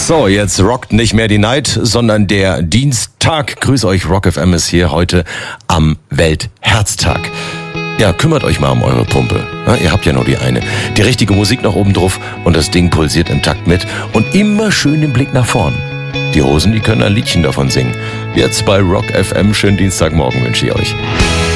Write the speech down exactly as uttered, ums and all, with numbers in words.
So, jetzt rockt nicht mehr die Night, sondern der Dienstag. Grüß euch, Rock F M ist hier heute am Weltherztag. Ja, kümmert euch mal um eure Pumpe. Ja, ihr habt ja nur die eine. Die richtige Musik noch oben drauf und das Ding pulsiert im Takt mit. Und immer schön den Blick nach vorn. Die Hosen, die können ein Liedchen davon singen. Jetzt bei Rock F M. Schönen Dienstagmorgen wünsche ich euch.